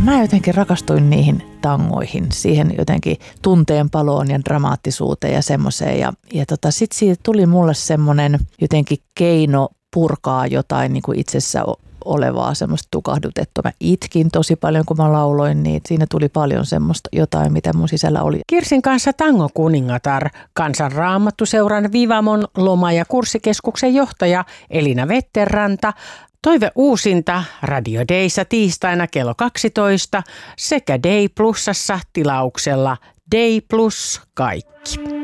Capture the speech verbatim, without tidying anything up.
mä jotenkin rakastuin niihin tangoihin, siihen jotenkin tunteen paloon ja dramaattisuuteen ja semmoiseen. Ja, ja tota, sitten siitä tuli mulle semmoinen jotenkin keino purkaa jotain niin kuin itsessä olevaa semmoista tukahdutettua. Mä itkin tosi paljon, kun mä lauloin, niin siinä tuli paljon semmoista jotain, mitä mun sisällä oli. Kirsin kanssa Tango kuningatar, Kansanraamattuseuran Vivamon loma- ja kurssikeskuksen johtaja Elina Vetterranta. Toive uusinta Radio Dayssa tiistaina kello kaksitoista sekä Day Plusassa tilauksella Day Plus kaikki.